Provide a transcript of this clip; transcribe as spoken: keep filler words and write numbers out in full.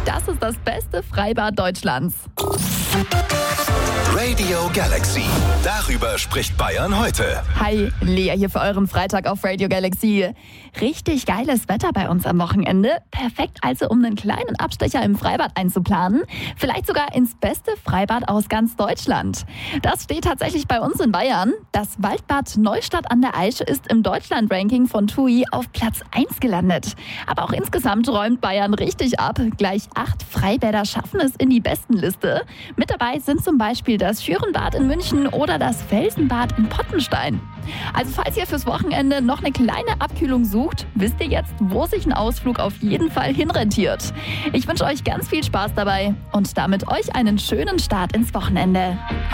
Das ist das beste Freibad Deutschlands. Radio Galaxy. Darüber spricht Bayern heute. Hi, Lea hier für euren Freitag auf Radio Galaxy. Richtig geiles Wetter bei uns am Wochenende. Perfekt also, um einen kleinen Abstecher im Freibad einzuplanen. Vielleicht sogar ins beste Freibad aus ganz Deutschland. Das steht tatsächlich bei uns in Bayern. Das Waldbad Neustadt an der Eiche ist im Deutschland-Ranking von T U I auf Platz eins gelandet. Aber auch insgesamt räumt Bayern richtig ab. Gleich acht Freibäder schaffen es in die Bestenliste. Mit dabei sind zum Beispiel das Schürenbad in München oder das Felsenbad in Pottenstein. Also falls ihr fürs Wochenende noch eine kleine Abkühlung sucht, wisst ihr jetzt, wo sich ein Ausflug auf jeden Fall hinrentiert. Ich wünsche euch ganz viel Spaß dabei und damit euch einen schönen Start ins Wochenende.